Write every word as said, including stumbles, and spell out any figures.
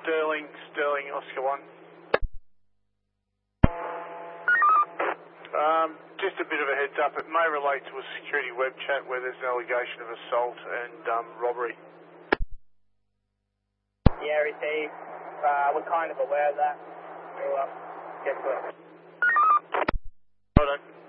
Sterling, Sterling, Oscar one. Um, just a bit of a heads up, it may relate to a security web chat where there's an allegation of assault and um, robbery. Yeah, received. Uh, we're kind of aware of that. We'll uh, get to it. Hold on.